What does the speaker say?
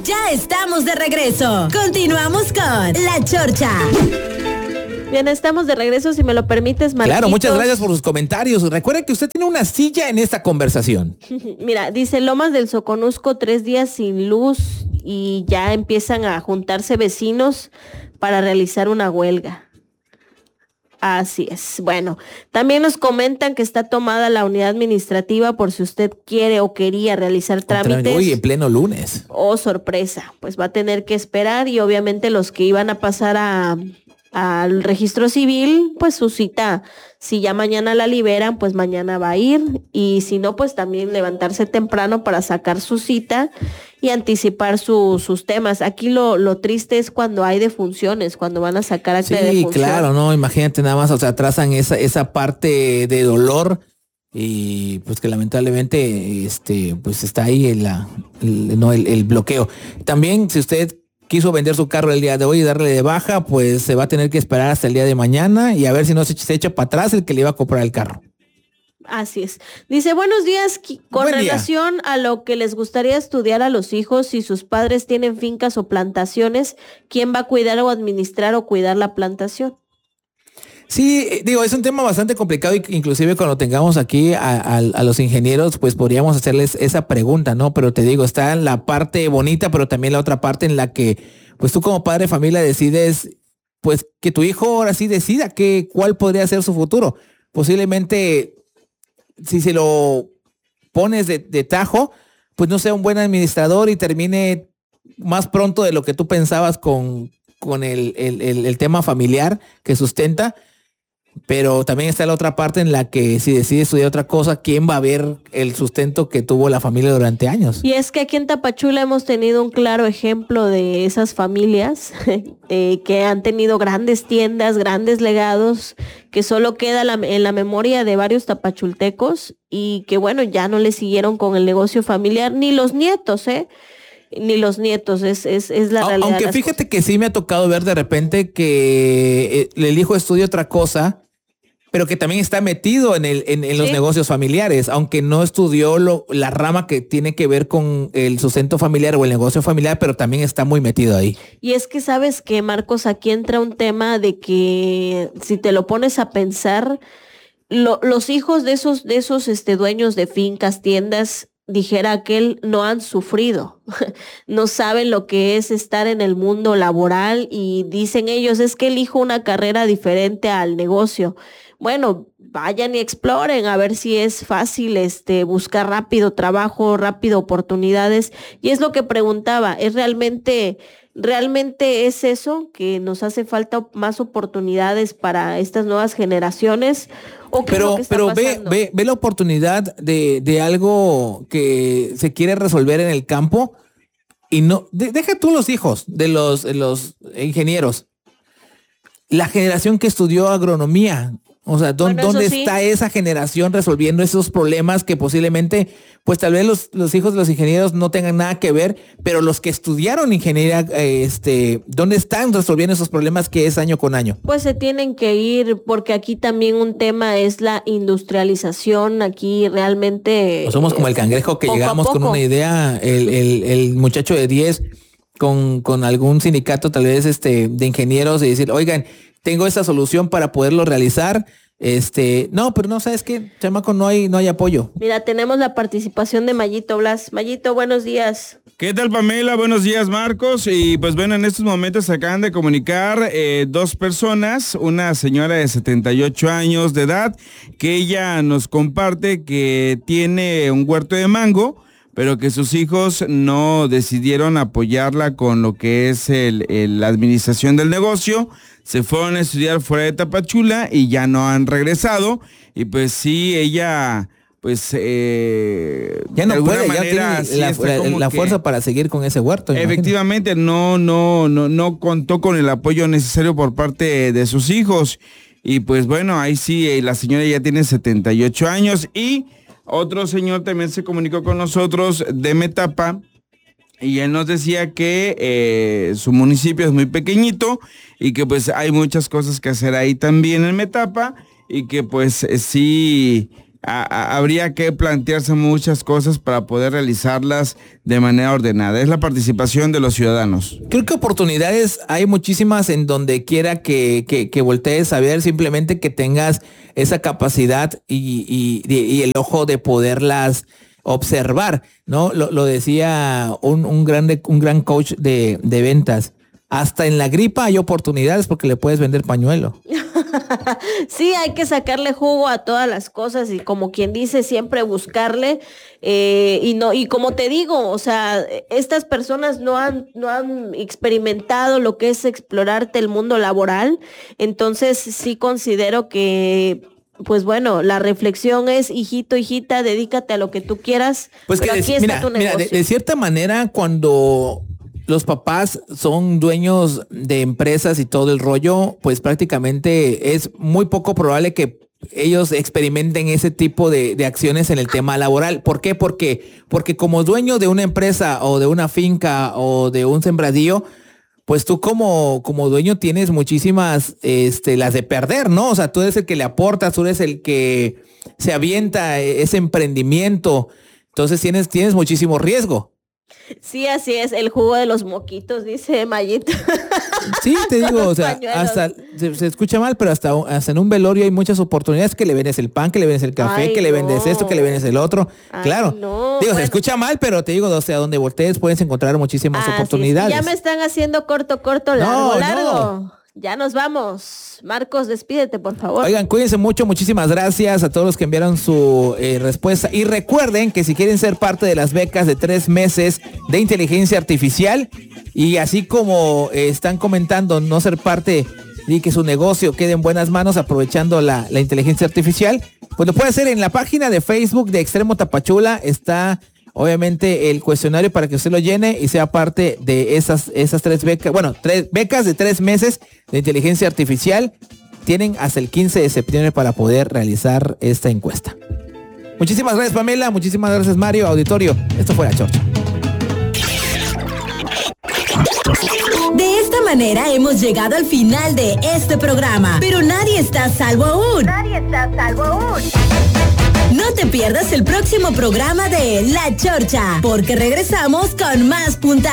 Ya estamos de regreso. Continuamos con La Chorcha. Bien, estamos de regreso, si me lo permites, Marquitos. Claro, muchas gracias por sus comentarios. Recuerden que usted tiene una silla en esta conversación. Mira, dice Lomas del Soconusco, 3 días sin luz y ya empiezan a juntarse vecinos para realizar una huelga. Así es. Bueno, también nos comentan que está tomada la unidad administrativa por si usted quiere o quería realizar trámites. Uy, en pleno lunes. Oh, sorpresa, pues va a tener que esperar y obviamente los que iban a pasar al registro civil, pues su cita, si ya mañana la liberan, pues mañana va a ir, y si no, pues también levantarse temprano para sacar su cita y anticipar sus temas. Aquí lo triste es cuando hay defunciones, cuando van a sacar acta de defunción. Sí, claro, no, imagínate nada más, o sea, trazan esa parte de dolor y pues que lamentablemente pues está ahí el bloqueo. También si usted quiso vender su carro el día de hoy y darle de baja, pues se va a tener que esperar hasta el día de mañana y a ver si no se echa para atrás el que le iba a comprar el carro. Así es. Dice, buenos días, con relación a lo que les gustaría estudiar a los hijos, si sus padres tienen fincas o plantaciones, ¿quién va a cuidar o administrar o cuidar la plantación? Sí, digo, es un tema bastante complicado y inclusive cuando tengamos aquí a los ingenieros, pues podríamos hacerles esa pregunta, ¿no? Pero te digo, está la parte bonita, pero también la otra parte en la que, pues tú como padre de familia decides, pues que tu hijo ahora sí decida cuál podría ser su futuro. Posiblemente, si se lo pones de tajo, pues no sea un buen administrador y termine más pronto de lo que tú pensabas con el tema familiar que sustenta. Pero también está la otra parte en la que si decide estudiar otra cosa, ¿quién va a ver el sustento que tuvo la familia durante años? Y es que aquí en Tapachula hemos tenido un claro ejemplo de esas familias que han tenido grandes tiendas, grandes legados, que solo queda en la memoria de varios tapachultecos y que bueno, ya no le siguieron con el negocio familiar, ni los nietos, ni los nietos, es la realidad. Aunque fíjate que sí me ha tocado ver de repente que el hijo estudia otra cosa, pero que también está metido en los negocios familiares, aunque no estudió la rama que tiene que ver con el sustento familiar o el negocio familiar, pero también está muy metido ahí. Y es que sabes que, Marcos, aquí entra un tema de que si te lo pones a pensar, los hijos de esos dueños de fincas, tiendas, dijera aquel, no han sufrido, no saben lo que es estar en el mundo laboral y dicen ellos, es que elijo una carrera diferente al negocio. Bueno, vayan y exploren a ver si es fácil buscar rápido trabajo, rápido oportunidades. Y es lo que preguntaba, ¿es realmente es eso que nos hace falta más oportunidades para estas nuevas generaciones? ¿O qué es lo que está pasando? Ve la oportunidad de algo que se quiere resolver en el campo y no, deja tú los hijos de los ingenieros. La generación que estudió agronomía. O sea, ¿dónde está esa generación resolviendo esos problemas que posiblemente, pues tal vez los hijos de los ingenieros no tengan nada que ver, pero los que estudiaron ingeniería, ¿dónde están resolviendo esos problemas que es año con año? Pues se tienen que ir, porque aquí también un tema es la industrialización. Aquí realmente... Pues somos como el cangrejo que llegamos con una idea, el muchacho de 10 con algún sindicato tal vez de ingenieros y decir, oigan, tengo esa solución para poderlo realizar. No, pero no, ¿sabes qué? Chamaco, no hay apoyo. Mira, tenemos la participación de Mayito Blas. Mayito, buenos días. ¿Qué tal, Pamela? Buenos días, Marcos. Y pues bueno, en estos momentos se acaban de comunicar dos personas, una señora de 78 años de edad, que ella nos comparte que tiene un huerto de mango, pero que sus hijos no decidieron apoyarla con lo que es la administración del negocio. Se fueron a estudiar fuera de Tapachula y ya no han regresado. Y pues sí, ella, pues ya no puede, ya tiene la fuerza para seguir con ese huerto. Efectivamente, no contó con el apoyo necesario por parte de sus hijos. Y pues bueno, ahí sí, la señora ya tiene 78 años y otro señor también se comunicó con nosotros de Metapa y él nos decía que su municipio es muy pequeñito y que pues hay muchas cosas que hacer ahí también en Metapa y que pues sí habría que plantearse muchas cosas para poder realizarlas de manera ordenada. Es la participación de los ciudadanos. Creo que oportunidades hay muchísimas en donde quiera que voltees a ver, simplemente que tengas esa capacidad y el ojo de poderlas observar, ¿no? Lo decía un gran coach de ventas. Hasta en la gripa hay oportunidades porque le puedes vender pañuelo. Sí, hay que sacarle jugo a todas las cosas y como quien dice, siempre buscarle y como te digo, o sea, estas personas no han experimentado lo que es explorarte el mundo laboral, entonces sí considero que pues bueno, la reflexión es, hijito, hijita, dedícate a lo que tú quieras, pues pero aquí está tu negocio. De cierta manera, cuando los papás son dueños de empresas y todo el rollo, pues prácticamente es muy poco probable que ellos experimenten ese tipo de acciones en el tema laboral. ¿Por qué? Porque como dueño de una empresa o de una finca o de un sembradío, pues tú como dueño tienes muchísimas las de perder, ¿no? O sea, tú eres el que le aportas, tú eres el que se avienta ese emprendimiento. Entonces tienes muchísimo riesgo. Sí, así es, el jugo de los moquitos, dice Mayita. Sí, te digo, o sea, hasta se escucha mal, pero hasta en un velorio hay muchas oportunidades, que le vendes el pan, que le vendes el café, que le vendes esto, que le vendes el otro. Claro. No, digo, se escucha mal, pero te digo, o sea, donde voltees puedes encontrar muchísimas oportunidades. Sí, ya me están haciendo corto, largo. Ya nos vamos. Marcos, despídete, por favor. Oigan, cuídense mucho. Muchísimas gracias a todos los que enviaron su respuesta. Y recuerden que si quieren ser parte de las becas de 3 meses de inteligencia artificial, y así como están comentando, no ser parte y que su negocio quede en buenas manos aprovechando la inteligencia artificial, pues lo puede hacer en la página de Facebook de Extremo Tapachula. Está obviamente el cuestionario para que usted lo llene y sea parte de esas 3 becas, 3 becas de 3 meses de inteligencia artificial. Tienen hasta el 15 de septiembre para poder realizar esta encuesta. Muchísimas gracias, Pamela. Muchísimas gracias, Mario. Auditorio, esto fue La Chorcha. De esta manera hemos llegado al final de este programa, pero nadie está a salvo aún. No te pierdas el próximo programa de La Chorcha, porque regresamos con más punta.